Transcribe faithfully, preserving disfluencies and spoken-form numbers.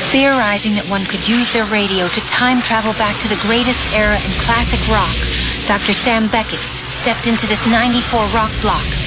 Theorizing that one could use their radio to time travel back to the greatest era in classic rock, Doctor Sam Beckett stepped into this ninety-four rock block